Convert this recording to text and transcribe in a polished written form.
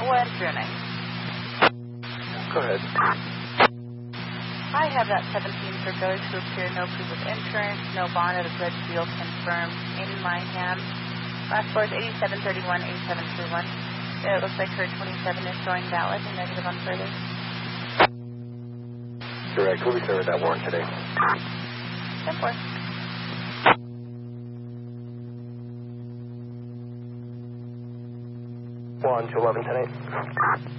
What is your name? Go ahead. I have that 17 for go to appear, no proof of insurance, no bond at a red field confirmed in my hand. Last score is 8731, 8731. It looks like her 27 is showing valid and negative on further. Correct. We'll be serving that warrant today. 10-4. 1 to 11, 10-8.